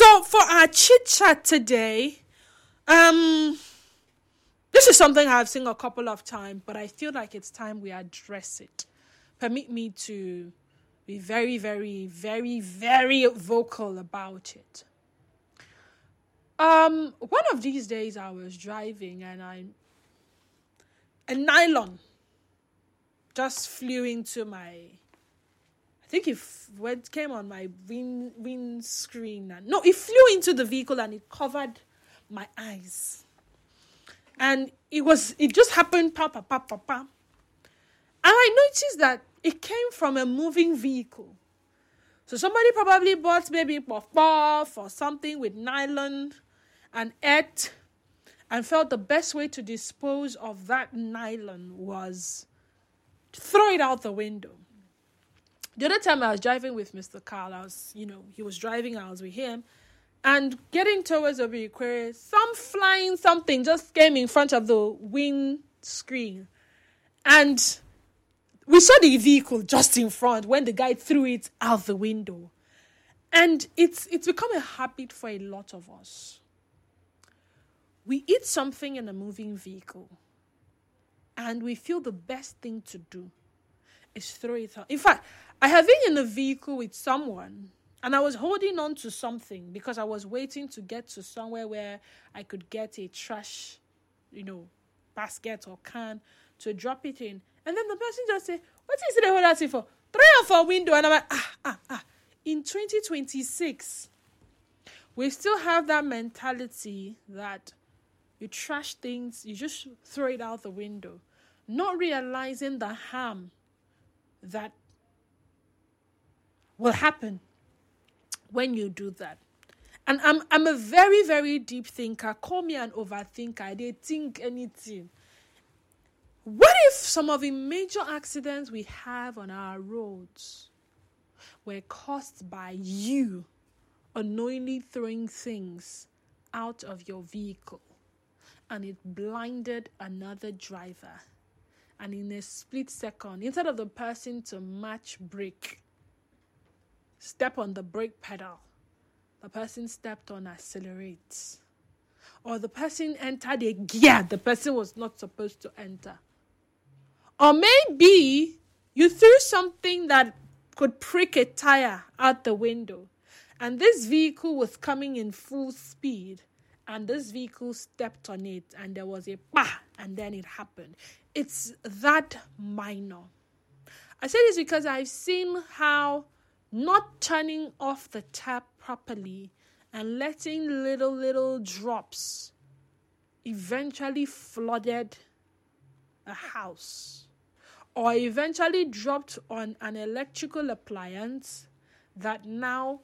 So for our chit chat today, this is something I've seen a couple of times, but I feel like it's time we address it. Permit me to be very, very, very, very vocal about it. One of these days I was driving and a nylon just flew into it came on my windscreen. No, it flew into the vehicle and it covered my eyes. And it just happened, pa, pa, pa, pa, pa. And I noticed that it came from a moving vehicle. So somebody probably bought maybe puff puff or something with nylon and ate and felt the best way to dispose of that nylon was to throw it out the window. The other time I was driving with Mr. Carl, he was driving, I was with him, and getting towards the vehicle, some flying something just came in front of the windscreen. And we saw the vehicle just in front when the guy threw it out the window. And it's become a habit for a lot of us. We eat something in a moving vehicle, and we feel the best thing to do is throw it out. In fact, I have been in a vehicle with someone, and I was holding on to something because I was waiting to get to somewhere where I could get a trash, basket or can to drop it in. And then the person just said, "What is it they hold that thing for? Throw it out for a window." And I'm like, In 2026, we still have that mentality that you trash things, you just throw it out the window, not realizing the harm that will happen when you do that. And I'm a very, very deep thinker. Call me an overthinker. I didn't think anything. What if some of the major accidents we have on our roads were caused by you unknowingly throwing things out of your vehicle and it blinded another driver? And in a split second, instead of the person to match brake, step on the brake pedal, the person stepped on accelerate. Or the person entered a gear the person was not supposed to enter. Or maybe you threw something that could prick a tire out the window. And this vehicle was coming in full speed. And this vehicle stepped on it. And there was a bah, and then it happened. It's that minor. I say this because I've seen how not turning off the tap properly and letting little drops eventually flooded a house, or eventually dropped on an electrical appliance that now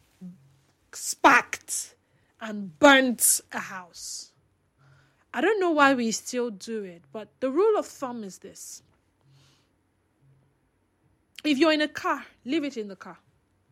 sparked and burnt a house. I don't know why we still do it, but the rule of thumb is this. If you're in a car, leave it in the car.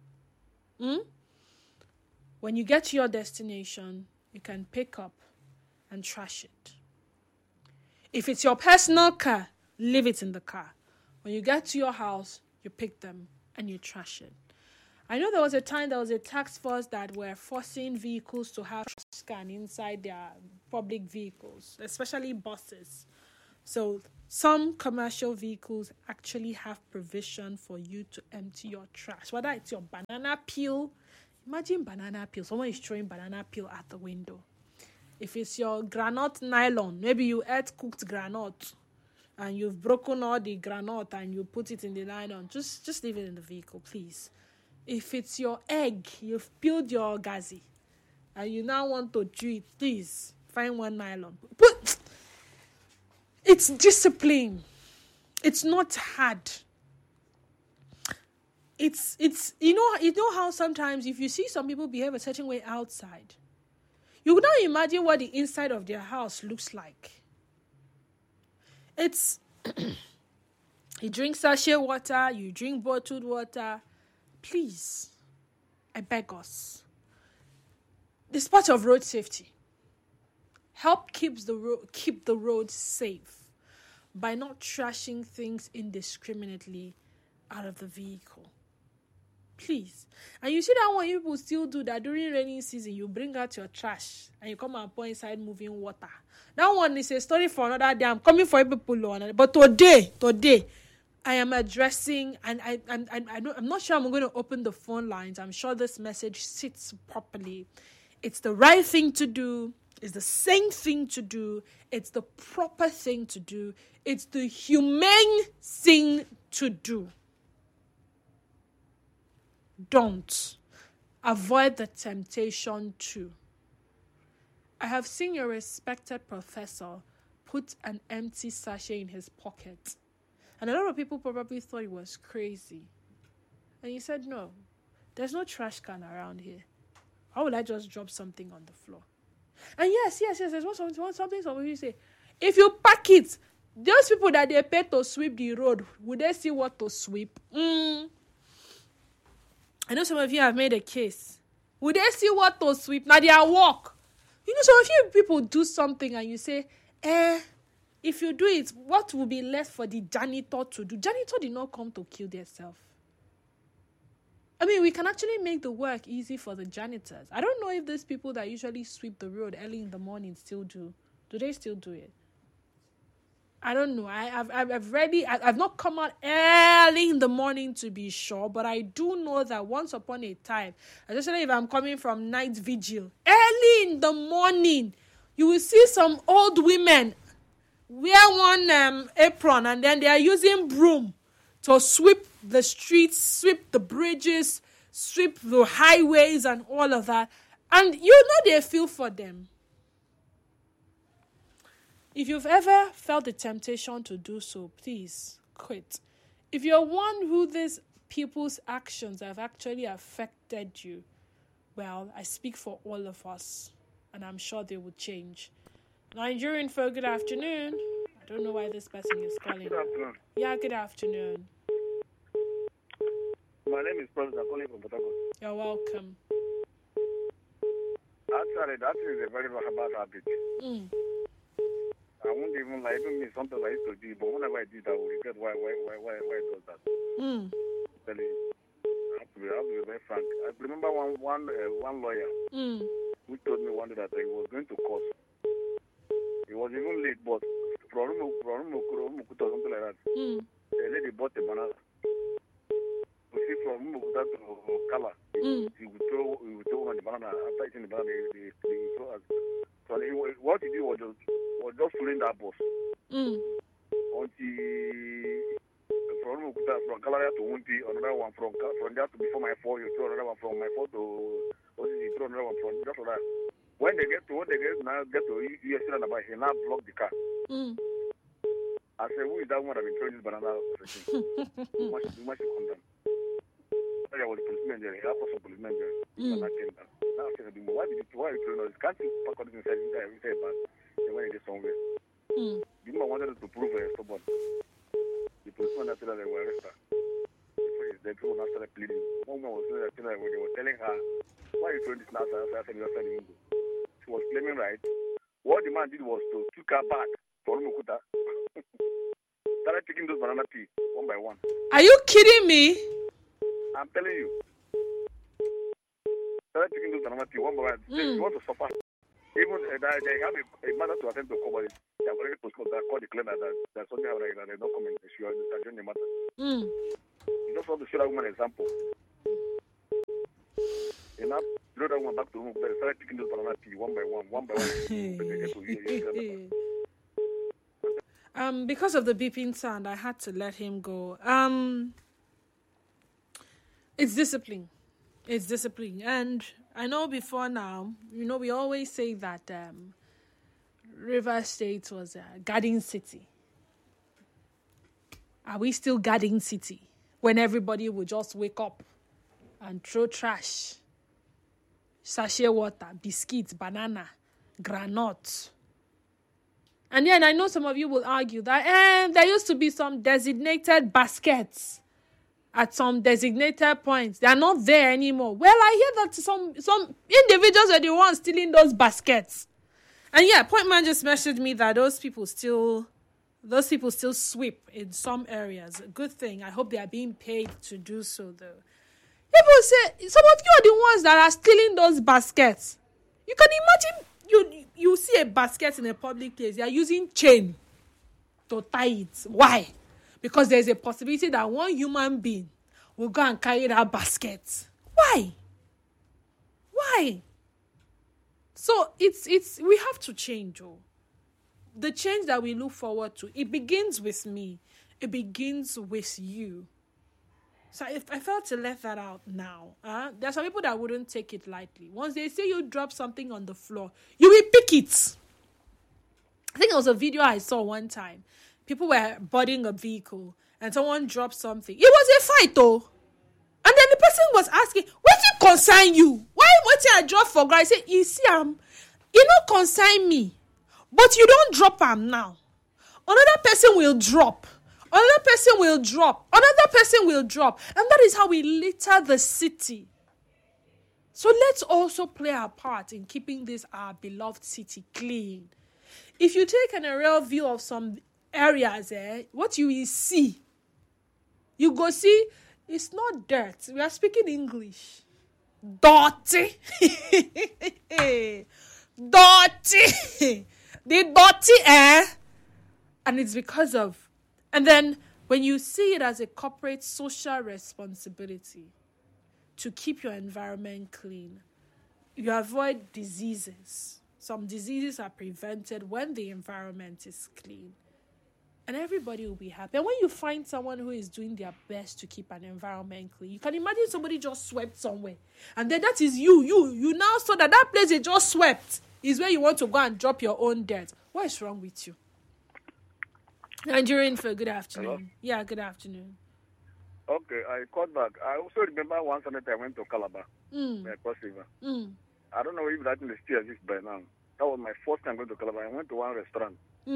When you get to your destination, you can pick up and trash it. If it's your personal car, leave it in the car. When you get to your house, you pick them and you trash it. I know there was a time there was a task force that were forcing vehicles to have scan inside their public vehicles, especially buses. So some commercial vehicles actually have provision for you to empty your trash. Whether it's your banana peel, imagine banana peel. Someone is throwing banana peel at the window. If it's your granite nylon, maybe you ate cooked granite and you've broken all the granite and you put it in the nylon, just leave it in the vehicle, please. If it's your egg, you've peeled your gazi and you now want to chew it, please find one nylon. But it's discipline. It's not hard. It's you know how sometimes if you see some people behave a certain way outside, you would now imagine what the inside of their house looks like. It's you drink sachet water, you drink bottled water. Please, I beg us. This part of road safety. Help keep the road safe by not trashing things indiscriminately out of the vehicle. Please. And you see that one people still do that during rainy season. You bring out your trash and you come and pour inside moving water. That one is a story for another day. I'm coming for people on it. But today, I am addressing, and I'm not sure I'm going to open the phone lines. I'm sure this message sits properly. It's the right thing to do. It's the same thing to do. It's the proper thing to do. It's the humane thing to do. Don't. Avoid the temptation to. I have seen your respected professor put an empty sachet in his pocket. And a lot of people probably thought it was crazy. And he said, no, there's no trash can around here. How would I just drop something on the floor? And yes, there's something somebody say. If you pack it, those people that they pay to sweep the road, would they see what to sweep? I know some of you have made a case. Would they see what to sweep? Now they are work. You know, some of you people do something and you say, if you do it, what will be left for the janitor to do? Janitor did not come to kill themselves. I mean, we can actually make the work easy for the janitors. I don't know if these people that usually sweep the road early in the morning still do. Do they still do it? I don't know. I've not come out early in the morning to be sure, but I do know that once upon a time, especially if I'm coming from night vigil, early in the morning, you will see some old women wear one apron and then they are using broom to sweep the streets, sweep the bridges, sweep the highways and all of that. And you know they feel for them. If you've ever felt the temptation to do so, please quit. If you're one who these people's actions have actually affected you, well, I speak for all of us, and I'm sure they will change. Nigerian folk, good afternoon. I don't know why this person is calling. Good afternoon. Yeah, good afternoon. My name is Promise. I'm calling from Port Harcourt. You're welcome. Actually, that is a very bad habit. I won't even lie. Even me, sometimes I used to do it, but whenever I do that, I will regret why it does that. Really, I have to be very frank. I remember one lawyer who told me one day that he was going to court. He was even late, but from Mukuta, something like that. The lady bought a banana. You see, from Mukuta to Kala, he would throw on the banana. After eating the banana, they throw us. So what he did was just fooling that boss. Until from Kala to Wunti, another one from there to before my 4, you throw another one from my 4 to you throw another one from just like that. When they get to US and about, he now block the car. I said, who is that one that been throwing this banana? You must come down. I was a policeman there. He had some policemen there. And I came down. Now I said, why are you throwing this? Can't you pack all this inside a bag? They went somewhere. The man wanted to prove stubborn. The policeman after that they were arrested. The people now started pleading. One man was saying that they were telling her, why are you throwing this now? I said, you're outside the window. She was claiming right. What the man did was to took her back from Mukuta. Started taking those banana peas one by one. Are you kidding me? I'm telling you. Started taking those banana peas one by one. You want to suffer. Even they have a matter to attend to cover it. They have already postponed that, called the claimant that something happened that they don't come in the issue, they adjourn the matter. You just want to show that woman an example. They now throw that woman back to the room. They started taking those banana peas one by one. Because of the beeping sound, I had to let him go. It's discipline. It's discipline. And I know before now, we always say that River State was a garden city. Are we still garden city when everybody would just wake up and throw trash, sachet water, biscuits, banana, granite? And then I know some of you will argue that there used to be some designated baskets at some designated points. They are not there anymore. Well, I hear that some individuals are the ones stealing those baskets. And yeah, Point Man just messaged me that those people still sweep in some areas. A good thing. I hope they are being paid to do so, though. People say some of you are the ones that are stealing those baskets. You can imagine you see a basket in a public place. You are using chain to tie it. Why? Because there's a possibility that one human being will go and carry that basket. Why? So it's we have to change. The change that we look forward to, it begins with me. It begins with you. So if I felt to let that out now, there are some people that wouldn't take it lightly. Once they say you drop something on the floor, you will pick it. I think there was a video I saw one time. People were boarding a vehicle and someone dropped something. It was a fight, though. And then the person was asking, what did concern you? Why I drop for guys? I say, you see, you don't concern me. But you don't drop them now. Another person will drop. Another person will drop. Another person will drop. And that is how we litter the city. So let's also play our part in keeping this our beloved city clean. If you take an aerial view of some areas, what you will see, you go see, it's not dirt. We are speaking English. Dirty. Dirty. The dirty air. And it's because of... And then when you see it as a corporate social responsibility to keep your environment clean, you avoid diseases. Some diseases are prevented when the environment is clean. And everybody will be happy. And when you find someone who is doing their best to keep an environment clean, you can imagine somebody just swept somewhere. And then that is you. You now saw that place they just swept is where you want to go and drop your own dirt. What is wrong with you? Nigerian for good afternoon. Hello? Yeah, good afternoon. Okay, I called back. I also remember one Sunday I went to Calabar, Cross River. I don't know if that thing still exists by now. That was my first time going to Calabar. I went to one restaurant.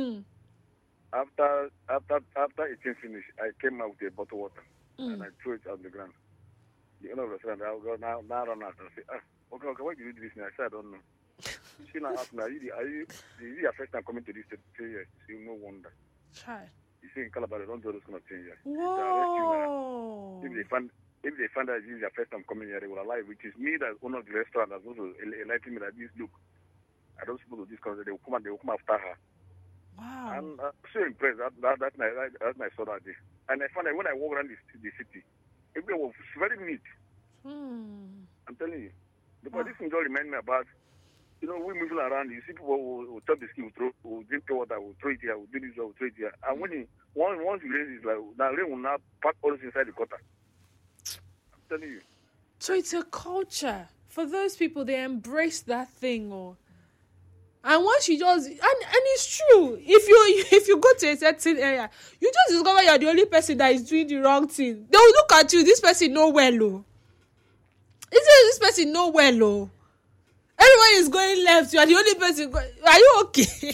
After eating finished, I came out with a bottle of water and I threw it on the ground. The owner of the restaurant, I'll go now run out and say, okay, why did you do this? I said, I don't know. She now asked me, is it your first time coming to this state? I say, yes. She no wonder. Try. You see, in Calabar, they don't do those kind of things here. Whoa. If they find that this is their first time coming here, they will allow it, which is me, that owner of the restaurant, that's also enlightening me that this, look, I don't suppose to this kind of, they will come after her. Wow. I'm so impressed that I saw that day. And I found that when I walk around the city, everything was very neat. I'm telling you. Because this thing just reminds me about, we moving around, you see people who chop the skin, will drink water, will throw it here, will do this, will throw it here. And once you raise it, like, now rain will not pack all this inside the gutter. I'm telling you. So it's a culture. For those people, they embrace that thing, and once you just and it's true. If you go to a certain area, you just discover you're the only person that is doing the wrong thing. They will look at you. This person know well, this person know well, Everyone is going left. You are the only person going. Are you okay?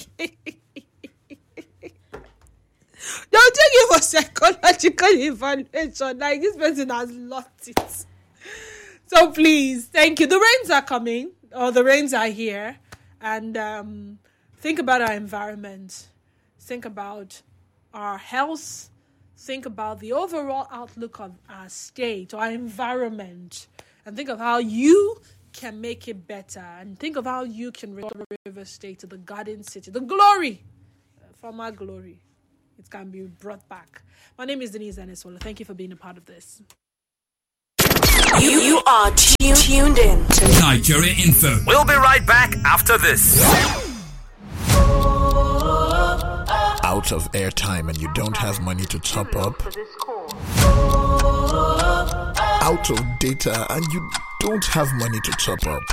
They'll take you for psychological evaluation. Like, this person has lost it. So please, thank you. The rains are coming, or the rains are here. And think about our environment. Think about our health. Think about the overall outlook of our state, our environment. And think of how you can make it better. And think of how you can restore River State to the Garden City. The glory, former glory. It can be brought back. My name is Denise Aniswala. Thank you for being a part of this. You are tuned in to Nigeria Info. We'll be right back after this. Out of airtime and you don't have money to top up. Out of data and you don't have money to top up.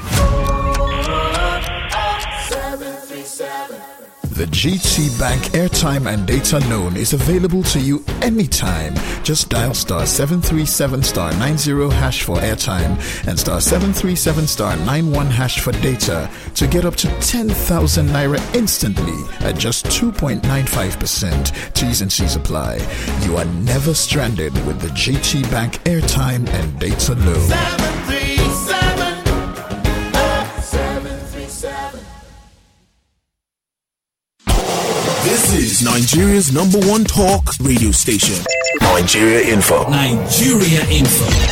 737. The GT Bank airtime and data loan is available to you anytime. Just dial star 737 star 90 hash for airtime and star 737 star 91 hash for data to get up to 10,000 naira instantly at just 2.95%. T's and C's apply. You are never stranded with the GT Bank airtime and data loan. 737. This is Nigeria's #1 talk radio station. Nigeria Info. Nigeria Info.